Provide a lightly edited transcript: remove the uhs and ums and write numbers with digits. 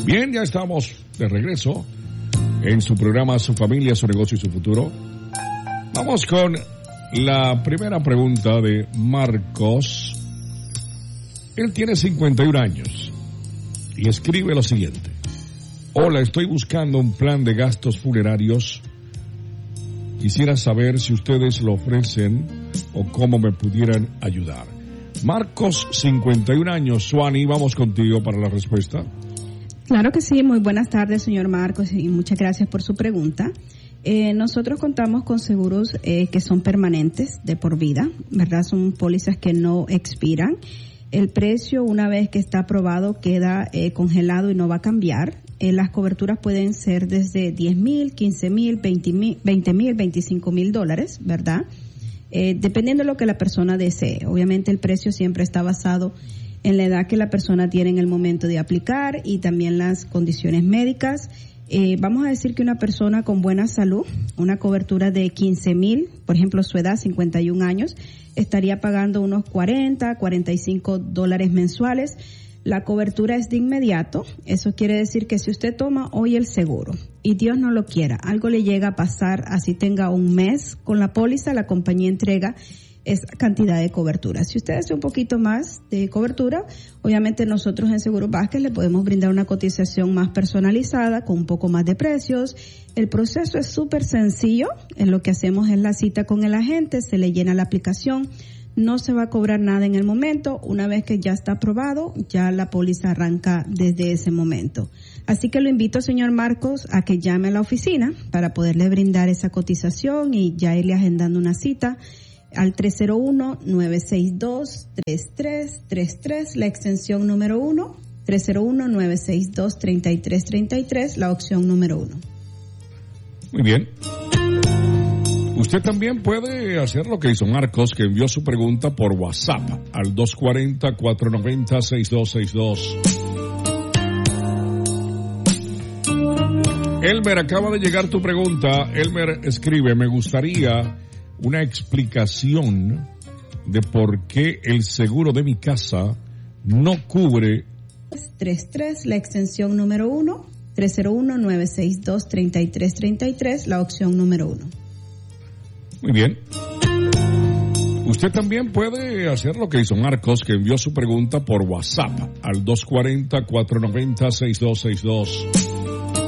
Bien, ya estamos de regreso en su programa Su Familia, Su Negocio y Su Futuro. Vamos con la primera pregunta de Marcos. Él tiene 51 años y escribe lo siguiente. Hola, estoy buscando un plan de gastos funerarios. Quisiera saber si ustedes lo ofrecen o cómo me pudieran ayudar. Marcos, 51 años. Suani, vamos contigo para la respuesta. Claro que sí, muy buenas tardes, señor Marcos, y muchas gracias por su pregunta. Nosotros contamos con seguros que son permanentes, de por vida, ¿verdad? Son pólizas que no expiran. El precio, una vez que está aprobado, queda congelado y no va a cambiar. Las coberturas pueden ser desde $10,000, $15,000, $20,000, $25,000, ¿verdad? Dependiendo de lo que la persona desee. Obviamente el precio siempre está basado en la edad que la persona tiene en el momento de aplicar y también las condiciones médicas. Vamos a decir que una persona con buena salud, una cobertura de $15,000, por ejemplo, su edad, 51 años, estaría pagando unos $45 mensuales. La cobertura es de inmediato. Eso quiere decir que si usted toma hoy el seguro y Dios no lo quiera, algo le llega a pasar, así tenga un mes con la póliza, la compañía entrega esa cantidad de cobertura. Si usted desea un poquito más de cobertura, obviamente nosotros en Seguros Vázquez le podemos brindar una cotización más personalizada con un poco más de precios. El proceso es súper sencillo. En lo que hacemos es la cita con el agente, se le llena la aplicación, no se va a cobrar nada en el momento. Una vez que ya está aprobado, ya la póliza arranca desde ese momento. Así que lo invito, señor Marcos, a que llame a la oficina para poderle brindar esa cotización y ya irle agendando una cita al 301-962-3333, la extensión número 1, 301-962-3333, la opción número 1. Muy bien. Usted también puede hacer lo que hizo Marcos, que envió su pregunta por WhatsApp al 240-490-6262. Elmer, acaba de llegar tu pregunta. Elmer escribe, me gustaría una explicación de por qué el seguro de mi casa no cubre 33, la extensión número 1, 301-962-3333, la opción número 1. Muy bien. Usted también puede hacer lo que hizo Marcos, que envió su pregunta por WhatsApp al 240-490-6262.